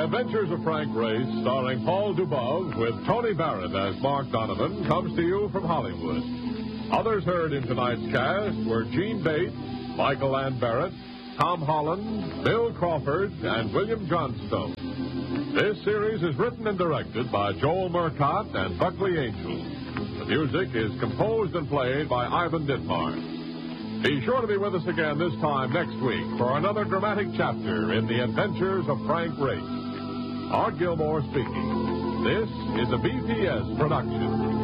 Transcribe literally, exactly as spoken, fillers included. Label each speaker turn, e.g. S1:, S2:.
S1: Adventures of Frank Race, starring Paul Dubov with Tony Barrett as Mark Donovan, comes to you from Hollywood. Others heard in tonight's cast were Gene Bates, Michael Ann Barrett, Tom Holland, Bill Crawford, and William Johnstone. This series is written and directed by Joel Murcott and Buckley Angel. The music is composed and played by Ivan Ditmar. Be sure to be with us again this time next week for another dramatic chapter in the adventures of Frank Race. Art Gilmore speaking. This is a B P S production.